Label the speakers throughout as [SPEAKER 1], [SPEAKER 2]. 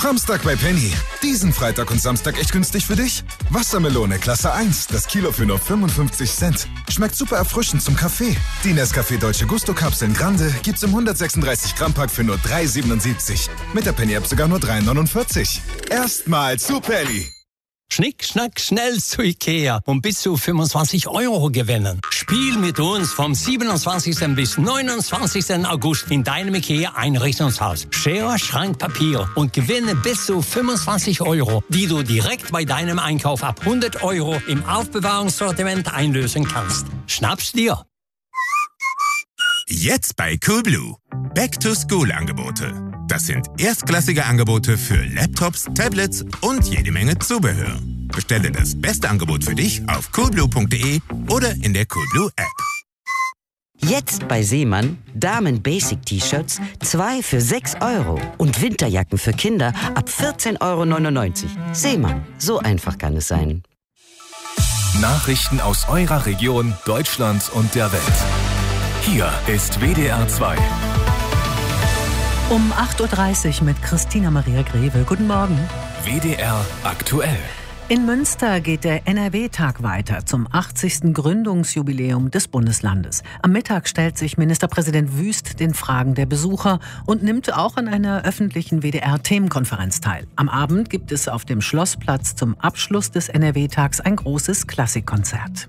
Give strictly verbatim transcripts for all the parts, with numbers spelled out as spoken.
[SPEAKER 1] Samstag bei Penny. Diesen Freitag und Samstag echt günstig für dich? Wassermelone Klasse eins, das Kilo für nur fünfundfünfzig Cent. Schmeckt super erfrischend zum Kaffee. Die Nescafé Dolce Gusto Kapseln Grande gibt's im hundertsechsunddreißig Gramm Pack für nur drei siebenundsiebzig. Mit der Penny App sogar nur drei neunundvierzig. Erstmal zu Penny.
[SPEAKER 2] Schnick, schnack, schnell zu Ikea und bis zu fünfundzwanzig Euro gewinnen. Spiel mit uns vom siebenundzwanzigsten bis neunundzwanzigsten August in deinem Ikea-Einrichtungshaus. Schere, Schrank, Papier und gewinne bis zu fünfundzwanzig Euro, die du direkt bei deinem Einkauf ab hundert Euro im Aufbewahrungssortiment einlösen kannst. Schnapp's dir!
[SPEAKER 3] Jetzt bei Coolblue. Back-to-School-Angebote. Das sind erstklassige Angebote für Laptops, Tablets und jede Menge Zubehör. Bestelle das beste Angebot für dich auf coolblue punkt de oder in der Coolblue App.
[SPEAKER 4] Jetzt bei Seemann Damen-Basic-T-Shirts zwei für sechs Euro und Winterjacken für Kinder ab vierzehn Euro neunundneunzig. Seemann, so einfach kann es sein.
[SPEAKER 5] Nachrichten aus eurer Region, Deutschland und der Welt. Hier ist W D R zwei.
[SPEAKER 6] Um acht Uhr dreißig mit Christina Maria Greve. Guten Morgen.
[SPEAKER 5] W D R aktuell.
[SPEAKER 6] In Münster geht der N R W-Tag weiter zum achtzigsten Gründungsjubiläum des Bundeslandes. Am Mittag stellt sich Ministerpräsident Wüst den Fragen der Besucher und nimmt auch an einer öffentlichen W D R-Themenkonferenz teil. Am Abend gibt es auf dem Schlossplatz zum Abschluss des N R W-Tags ein großes Klassikkonzert.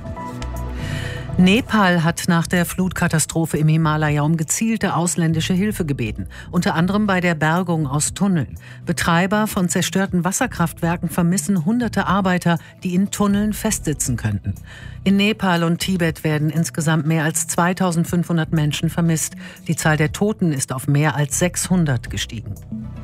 [SPEAKER 6] Nepal hat nach der Flutkatastrophe im Himalaya um gezielte ausländische Hilfe gebeten, unter anderem bei der Bergung aus Tunneln. Betreiber von zerstörten Wasserkraftwerken vermissen hunderte Arbeiter, die in Tunneln festsitzen könnten. In Nepal und Tibet werden insgesamt mehr als zweitausendfünfhundert Menschen vermisst. Die Zahl der Toten ist auf mehr als sechshundert gestiegen.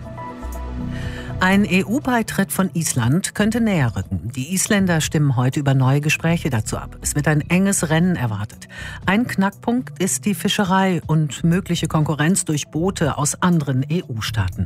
[SPEAKER 6] Ein E U-Beitritt von Island könnte näher rücken. Die Isländer stimmen heute über neue Gespräche dazu ab. Es wird ein enges Rennen erwartet. Ein Knackpunkt ist die Fischerei und mögliche Konkurrenz durch Boote aus anderen E U-Staaten.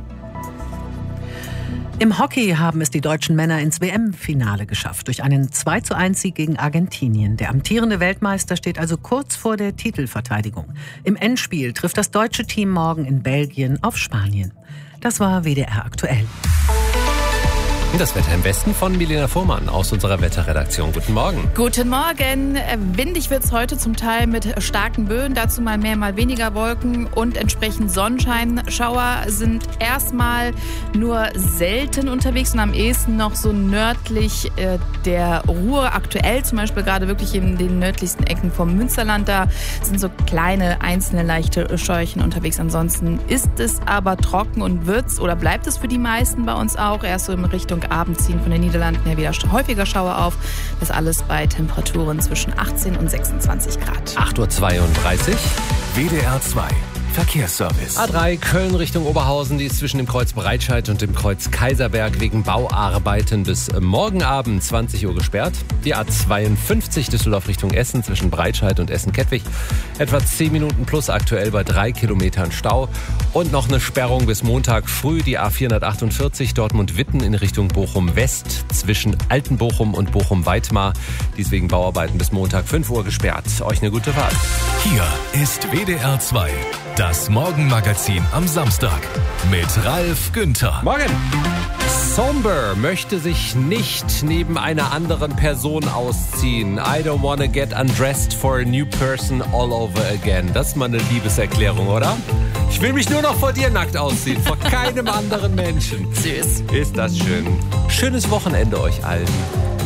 [SPEAKER 6] Im Hockey haben es die deutschen Männer ins W M-Finale geschafft, durch einen zwei zu eins Sieg gegen Argentinien. Der amtierende Weltmeister steht also kurz vor der Titelverteidigung. Im Endspiel trifft das deutsche Team morgen in Belgien auf Spanien. Das war W D R aktuell.
[SPEAKER 7] Das Wetter im Westen von Milena Fuhrmann aus unserer Wetterredaktion. Guten Morgen.
[SPEAKER 8] Guten Morgen. Windig wird es heute zum Teil mit starken Böen. Dazu mal mehr, mal weniger Wolken und entsprechend Sonnenschein. Schauer sind erstmal nur selten unterwegs und am ehesten noch so nördlich äh, der Ruhr. Aktuell zum Beispiel gerade wirklich in den nördlichsten Ecken vom Münsterland. Da sind so kleine, einzelne leichte Scheuchen unterwegs. Ansonsten ist es aber trocken und wird's oder bleibt es für die meisten bei uns auch. Erst so in Richtung Abend ziehen von den Niederlanden her wieder häufiger Schauer auf. Das alles bei Temperaturen zwischen achtzehn und sechsundzwanzig Grad.
[SPEAKER 7] acht Uhr zweiunddreißig.
[SPEAKER 5] W D R zwei. Verkehrsservice.
[SPEAKER 7] A drei Köln Richtung Oberhausen, die ist zwischen dem Kreuz Breitscheid und dem Kreuz Kaiserberg wegen Bauarbeiten bis morgen Abend zwanzig Uhr gesperrt. Die A zweiundfünfzig Düsseldorf Richtung Essen zwischen Breitscheid und Essen-Kettwig. Etwa zehn Minuten plus aktuell bei drei Kilometern Stau. Und noch eine Sperrung bis Montag früh. Die A vierhundertachtundvierzig Dortmund-Witten in Richtung Bochum-West zwischen Altenbochum und Bochum-Weitmar. Die ist wegen Bauarbeiten bis Montag fünf Uhr gesperrt. Euch eine gute Fahrt.
[SPEAKER 5] Hier ist W D R zwei. Das Morgenmagazin am Samstag mit Ralf Günther.
[SPEAKER 7] Morgen! Somber möchte sich nicht neben einer anderen Person ausziehen. I don't wanna get undressed for a new person all over again. Das ist mal eine Liebeserklärung, oder? Ich will mich nur noch vor dir nackt ausziehen, vor keinem anderen Menschen.
[SPEAKER 8] Süß.
[SPEAKER 7] Ist das schön. Schönes Wochenende euch allen.